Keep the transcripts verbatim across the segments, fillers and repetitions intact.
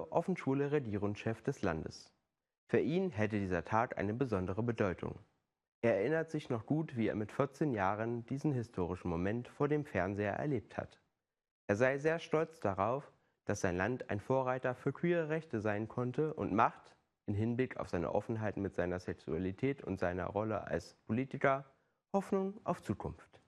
Offenschule Regierungschef des Landes. Für ihn hätte dieser Tag eine besondere Bedeutung. Er erinnert sich noch gut, wie er mit vierzehn Jahren diesen historischen Moment vor dem Fernseher erlebt hat. Er sei sehr stolz darauf, dass sein Land ein Vorreiter für queere Rechte sein konnte und macht, in Hinblick auf seine Offenheit mit seiner Sexualität und seiner Rolle als Politiker, Hoffnung auf Zukunft.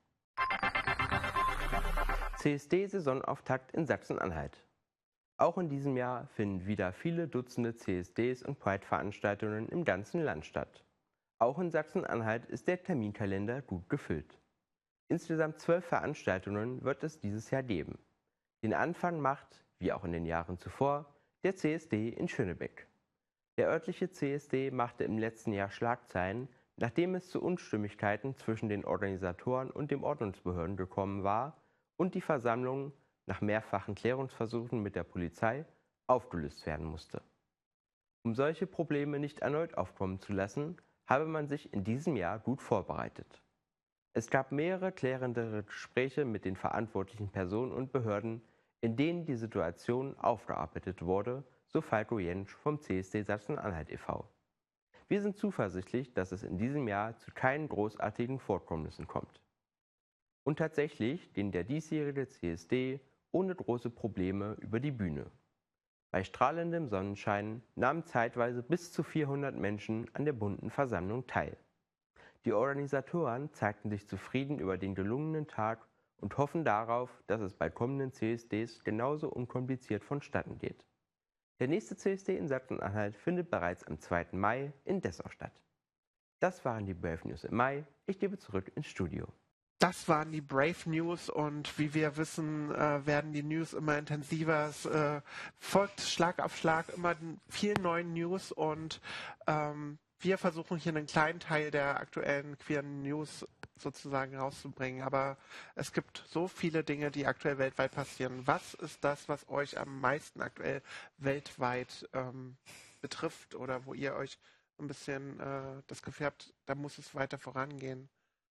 C S D-Saisonauftakt in Sachsen-Anhalt. Auch in diesem Jahr finden wieder viele Dutzende C S Ds und Pride-Veranstaltungen im ganzen Land statt. Auch in Sachsen-Anhalt ist der Terminkalender gut gefüllt. Insgesamt zwölf Veranstaltungen wird es dieses Jahr geben. Den Anfang macht, wie auch in den Jahren zuvor, der C S D in Schönebeck. Der örtliche C S D machte im letzten Jahr Schlagzeilen, nachdem es zu Unstimmigkeiten zwischen den Organisatoren und den Ordnungsbehörden gekommen war und die Versammlung nach mehrfachen Klärungsversuchen mit der Polizei aufgelöst werden musste. Um solche Probleme nicht erneut aufkommen zu lassen, habe man sich in diesem Jahr gut vorbereitet. Es gab mehrere klärende Gespräche mit den verantwortlichen Personen und Behörden, in denen die Situation aufgearbeitet wurde, so Falco Jentsch vom C S D Sachsen-Anhalt e V Wir sind zuversichtlich, dass es in diesem Jahr zu keinen großartigen Vorkommnissen kommt. Und tatsächlich ging der diesjährige C S D ohne große Probleme über die Bühne. Bei strahlendem Sonnenschein nahmen zeitweise bis zu vierhundert Menschen an der bunten Versammlung teil. Die Organisatoren zeigten sich zufrieden über den gelungenen Tag und hoffen darauf, dass es bei kommenden C S Ds genauso unkompliziert vonstatten geht. Der nächste C S D in Sachsen-Anhalt findet bereits am zweiten Mai in Dessau statt. Das waren die Brave News im Mai. Ich gebe zurück ins Studio. Das waren die Brave News und wie wir wissen, äh, werden die News immer intensiver. Es äh, folgt Schlag auf Schlag immer viel neuen News und ähm, wir versuchen hier einen kleinen Teil der aktuellen queeren News sozusagen rauszubringen. Aber es gibt so viele Dinge, die aktuell weltweit passieren. Was ist das, was euch am meisten aktuell weltweit ähm, betrifft oder wo ihr euch ein bisschen äh, das Gefühl habt, da muss es weiter vorangehen?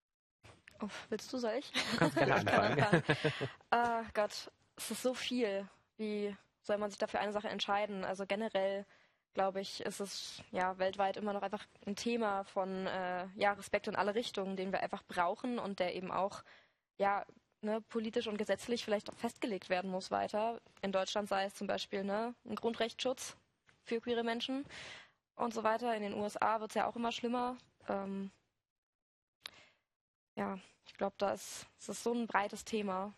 Oh, willst du, soll ich? Du kannst gerne anfangen. Ah, Gott, es ist so viel. Wie soll man sich dafür eine Sache entscheiden? Also generell, glaube ich, ist es ja weltweit immer noch einfach ein Thema von äh, ja, Respekt in alle Richtungen, den wir einfach brauchen und der eben auch ja, ne, politisch und gesetzlich vielleicht auch festgelegt werden muss weiter. In Deutschland sei es zum Beispiel ne, ein Grundrechtsschutz für queere Menschen und so weiter. In den U S A wird es ja auch immer schlimmer. Ähm, Ja, ich glaube, da ist, das ist so ein breites Thema.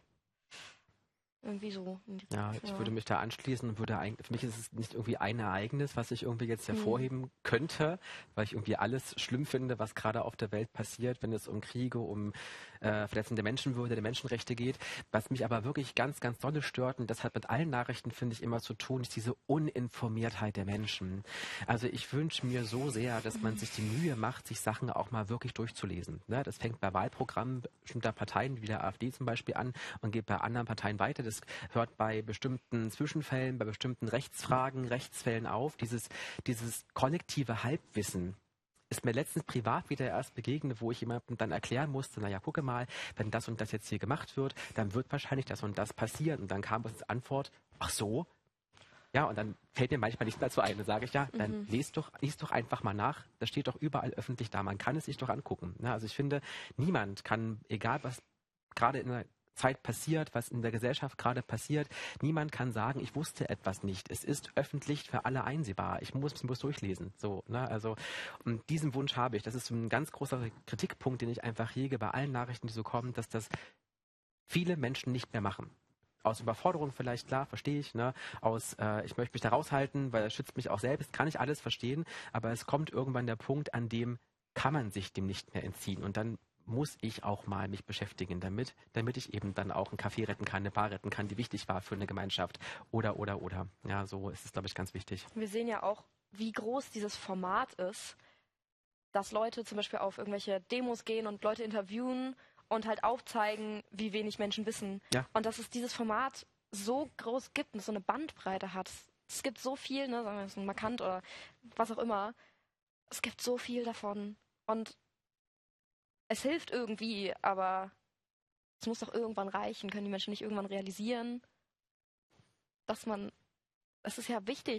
Irgendwie so. Ja, ich ja. würde mich da anschließen und würde eigentlich, für mich ist es nicht irgendwie ein Ereignis, was ich irgendwie jetzt hervorheben mhm. könnte, weil ich irgendwie alles schlimm finde, was gerade auf der Welt passiert, wenn es um Kriege, um äh, Verletzung der Menschenwürde, der Menschenrechte geht. Was mich aber wirklich ganz, ganz dolle stört, und das hat mit allen Nachrichten, finde ich, immer zu tun, ist diese Uninformiertheit der Menschen. Also ich wünsche mir so sehr, dass man sich die Mühe macht, sich Sachen auch mal wirklich durchzulesen. Ne? Das fängt bei Wahlprogrammen bestimmter Parteien, wie der AfD zum Beispiel, an und geht bei anderen Parteien weiter. Das hört bei bestimmten Zwischenfällen, bei bestimmten Rechtsfragen, Rechtsfällen auf. Dieses, dieses kollektive Halbwissen ist mir letztens privat wieder erst begegnet, wo ich jemandem dann erklären musste, naja, gucke mal, wenn das und das jetzt hier gemacht wird, dann wird wahrscheinlich das und das passieren. Und dann kam als Antwort, ach so? Ja, und dann fällt mir manchmal nichts dazu ein. Dann sage ich, ja, dann mhm. lest doch, lest doch einfach mal nach. Das steht doch überall öffentlich da. Man kann es sich doch angucken. Ja, also ich finde, niemand kann, egal was gerade in der Zeit passiert, was in der Gesellschaft gerade passiert. Niemand kann sagen, ich wusste etwas nicht. Es ist öffentlich für alle einsehbar. Ich muss es muss durchlesen. So, ne? Also, und diesen Wunsch habe ich. Das ist so ein ganz großer Kritikpunkt, den ich einfach hege bei allen Nachrichten, die so kommen, dass das viele Menschen nicht mehr machen. Aus Überforderung vielleicht, klar, verstehe ich. Ne? Aus, äh, ich möchte mich da raushalten, weil es schützt mich auch selbst. Kann ich alles verstehen. Aber es kommt irgendwann der Punkt, an dem kann man sich dem nicht mehr entziehen. Und dann muss ich auch mal mich beschäftigen damit, damit ich eben dann auch einen Café retten kann, eine Bar retten kann, die wichtig war für eine Gemeinschaft. Oder, oder, oder. Ja, so ist es, glaube ich, ganz wichtig. Wir sehen ja auch, wie groß dieses Format ist, dass Leute zum Beispiel auf irgendwelche Demos gehen und Leute interviewen und halt aufzeigen, wie wenig Menschen wissen. Ja. Und dass es dieses Format so groß gibt und so eine Bandbreite hat. Es gibt so viel, ne, sagen wir so markant oder was auch immer. Es gibt so viel davon. Und es hilft irgendwie, aber es muss doch irgendwann reichen. Können die Menschen nicht irgendwann realisieren, dass man, es ist ja wichtig,